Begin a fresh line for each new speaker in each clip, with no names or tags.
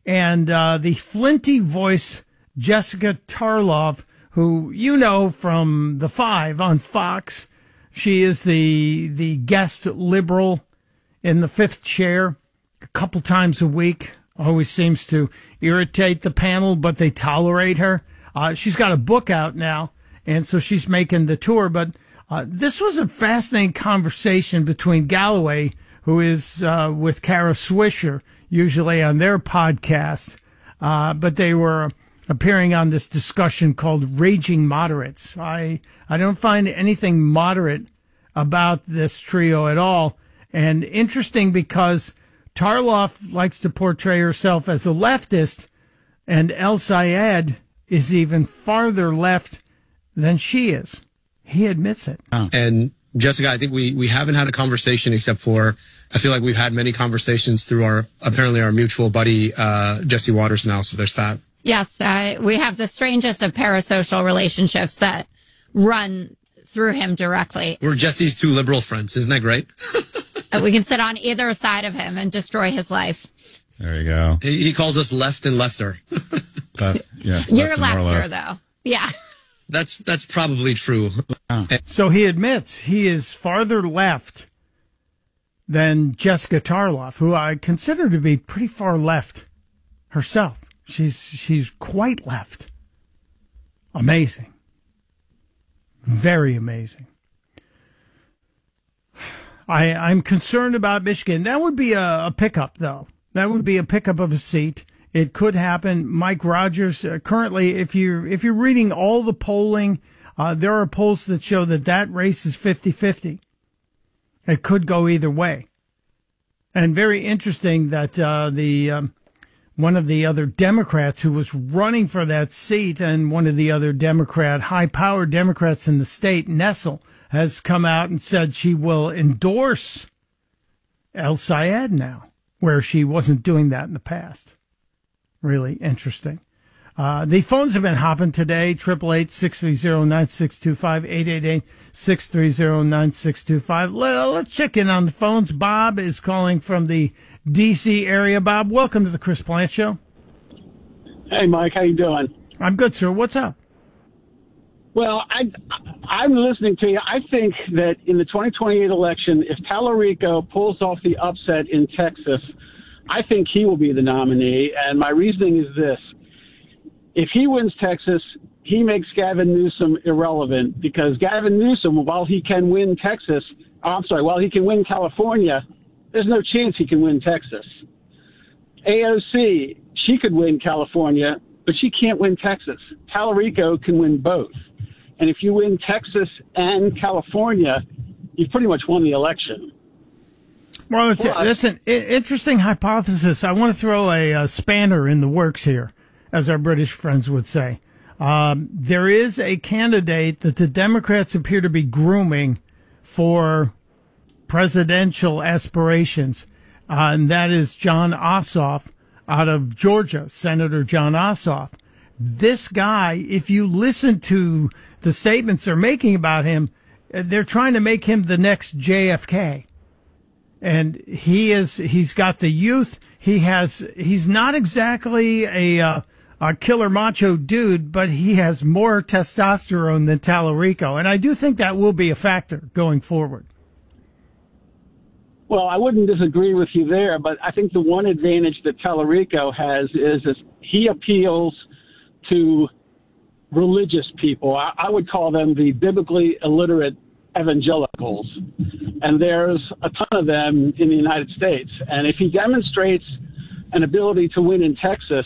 and the flinty voice Jessica Tarlov, who you know from The Five on Fox. She is the guest liberal in the fifth chair a couple times a week. Always seems to irritate the panel, but they tolerate her. She's got a book out now, and so she's making the tour. But this was a fascinating conversation between Galloway, who is with Kara Swisher, usually on their podcast, but they were appearing on this discussion called Raging Moderates. I don't find anything moderate about this trio at all. And interesting because Tarloff likes to portray herself as a leftist, and El Sayed is even farther left than she is. He admits it.
And Jessica, I think we haven't had a conversation except for, I feel like we've had many conversations through our mutual buddy, Jesse Waters now. So there's that.
Yes, we have the strangest of parasocial relationships that run through him directly.
We're Jesse's two liberal friends. Isn't that great?
We can sit on either side of him and destroy his life.
There you go.
He calls us left and lefter.
You're lefter, though. Yeah.
That's probably true.
So he admits he is farther left than Jessica Tarloff, who I consider to be pretty far left herself. She's quite left. Amazing. Very amazing. I'm concerned about Michigan. That would be a pickup, though. That would be a pickup of a seat. It could happen. Mike Rogers, currently, if you're reading all the polling, there are polls that show that race is 50-50. It could go either way. And very interesting that one of the other Democrats who was running for that seat, and one of the other high-powered Democrats in the state, Nessel, has come out and said she will endorse El Sayed now, where she wasn't doing that in the past. Really interesting. The phones have been hopping today, 888-630-9625, 888-630-9625. Let's check in on the phones. Bob is calling from the D.C. area. Bob, welcome to the Chris Plante Show.
Hey, Mike, how you doing?
I'm good, sir. What's up?
Well, I'm listening to you. I think that in the 2028 election, if Tallarico pulls off the upset in Texas, I think he will be the nominee. And my reasoning is this. If he wins Texas, he makes Gavin Newsom irrelevant, because Gavin Newsom, while he can win California, there's no chance he can win Texas. AOC, she could win California, but she can't win Texas. Tallarico can win both. And if you win Texas and California, you've pretty much won the election.
Well, that's an interesting hypothesis. I want to throw a spanner in the works here, as our British friends would say. There is a candidate that the Democrats appear to be grooming for presidential aspirations, and that is Jon Ossoff out of Georgia, Senator Jon Ossoff. This guy, if you listen to the statements they're making about him, they're trying to make him the next JFK. And he's got the youth. He's not exactly a killer macho dude, but he has more testosterone than Tallarico. And I do think that will be a factor going forward.
Well, I wouldn't disagree with you there, but I think the one advantage that Tallarico has is he appeals to religious people. I would call them the biblically illiterate evangelicals. And there's a ton of them in the United States. And if he demonstrates an ability to win in Texas,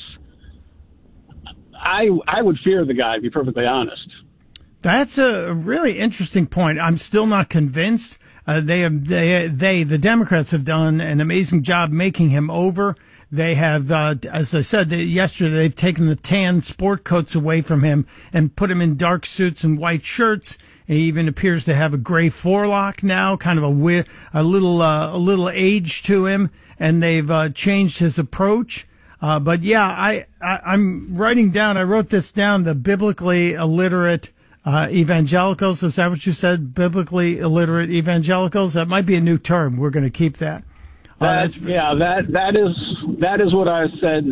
I would fear the guy, to be perfectly honest.
That's a really interesting point. I'm still not convinced. The Democrats have done an amazing job making him over. They have, as I said yesterday, they've taken the tan sport coats away from him and put him in dark suits and white shirts. He even appears to have a gray forelock now, kind of a little age to him, and they've changed his approach. But yeah, I'm writing down. I wrote this down. The biblically illiterate evangelicals. Is that what you said? Biblically illiterate evangelicals. That might be a new term. We're going to keep that.
That is what I said.